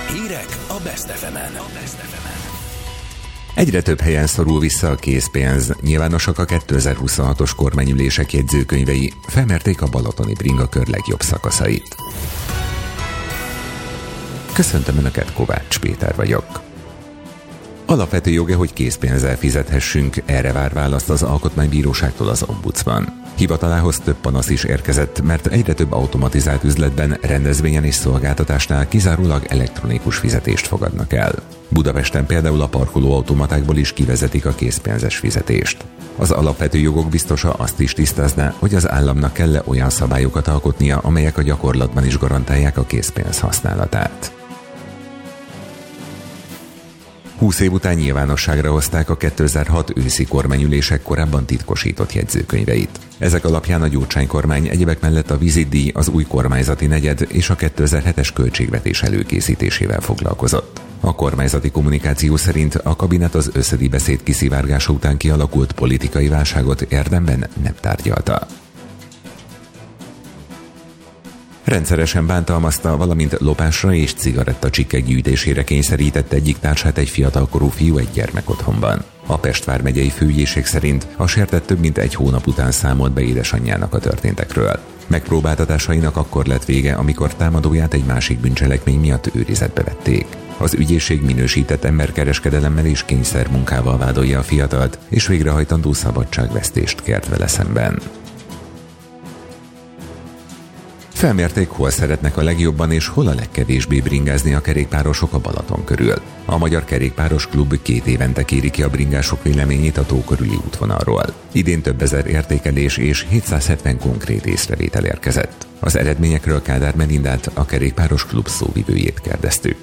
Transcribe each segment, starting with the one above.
Hírek a Best FM-en. Egyre több helyen szorul vissza a készpénz. Nyilvánosak a 2026-os kormányülések jegyzőkönyvei, felmérték a balatoni bringakör legjobb szakaszait. Köszöntöm Önöket, Kovács Péter vagyok. Alapvető joga, hogy készpénzzel fizethessünk, erre vár választ az Alkotmánybíróságtól az ombudsman. Hivatalához több panasz is érkezett, mert egyre több automatizált üzletben, rendezvényen és szolgáltatásnál kizárólag elektronikus fizetést fogadnak el. Budapesten például a parkolóautomatákból is kivezetik a készpénzes fizetést. Az alapvető jogok biztosa azt is tisztázná, hogy az államnak kell-e olyan szabályokat alkotnia, amelyek a gyakorlatban is garantálják a készpénz használatát. 20 év után nyilvánosságra hozták a 2006 őszi kormányülések korábban titkosított jegyzőkönyveit. Ezek alapján a Gyurcsány kormány egyebek mellett a vízidíj, az új kormányzati negyed és a 2007-es költségvetés előkészítésével foglalkozott. A kormányzati kommunikáció szerint a kabinet az összödi beszéd kiszivárgása után kialakult politikai válságot érdemben nem tárgyalta. Rendszeresen bántalmazta, valamint lopásra és cigarettacsikkek gyűjtésére kényszerített egyik társát egy fiatalkorú fiú egy gyermekotthonban. A Pest vármegyei főügyészség szerint a sértett több mint egy hónap után számolt be édesanyjának a történtekről. Megpróbáltatásainak akkor lett vége, amikor támadóját egy másik bűncselekmény miatt őrizetbe vették. Az ügyészség minősített emberkereskedelemmel és kényszermunkával vádolja a fiatalt, és végrehajtandó szabadságvesztést kért vele szemben. Felmérték, hol szeretnek a legjobban és hol a legkevésbé bringázni a kerékpárosok a Balaton körül. A Magyar Kerékpáros Klub 2 évente kéri ki a bringások véleményét a tó körüli útvonalról. Idén több ezer értékelés és 770 konkrét észrevétel érkezett. Az eredményekről Kádár Melindát, a Kerékpáros Klub szóvivőjét kérdeztük.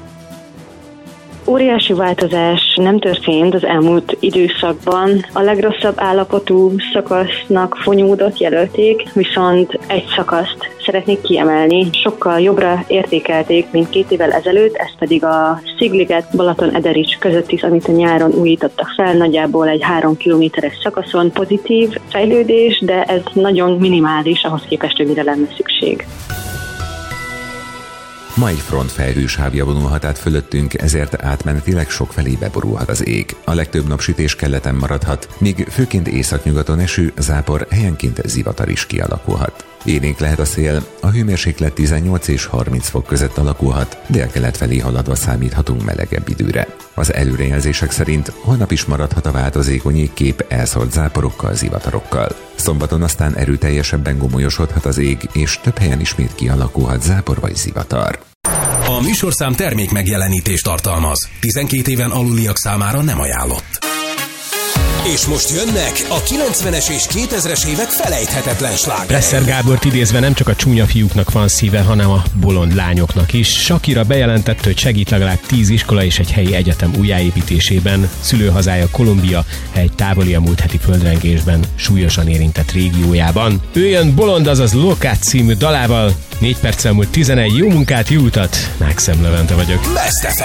Óriási változás nem történt az elmúlt időszakban. A legrosszabb állapotú szakasznak Fonyódot jelölték, viszont egy szakaszt szeretnék kiemelni. Sokkal jobbra értékelték, mint 2 évvel ezelőtt, ez pedig a Szigliget-Balaton-Ederics közötti, amit a nyáron újítottak fel, nagyjából egy 3 kilométeres szakaszon. Pozitív fejlődés, de ez nagyon minimális, ahhoz képest, hogy mire lenne szükség. Ma egy frontfelhős sávja vonulhat át fölöttünk, ezért átmenetileg sokfelé beborulhat az ég. A legtöbb napsütés keleten maradhat, míg főként északnyugaton eső, zápor, helyenként zivatar is kialakulhat. Élénk lehet a szél, a hőmérséklet 18 és 30 fok között alakulhat, délkelet felé haladva számíthatunk melegebb időre. Az előrejelzések szerint holnap is maradhat a változékony égkép elszórt záporokkal, zivatarokkal. Szombaton aztán erőteljesebben gomolyosodhat az ég, és több helyen ismét kialakulhat zápor vagy zivatar. A műsorszám termék megjelenítést tartalmaz. 12 éven aluliak számára nem ajánlott. És most jönnek a 90-es és 2000-es évek felejthetetlen slágerei. Presser Gábort idézve nem csak a csúnya fiúknak van szíve, hanem a bolond lányoknak is. Shakira bejelentette, hogy segít legalább 10 iskola és egy helyi egyetem újjáépítésében. Szülőhazája Kolumbia egy távoli a múlt heti földrengésben súlyosan érintett régiójában. Ő jön Bolond, azaz Lokát című dalával. 4 perccel múlt 11, jó munkát, jó utat! Mákszem Levente vagyok. Best FM.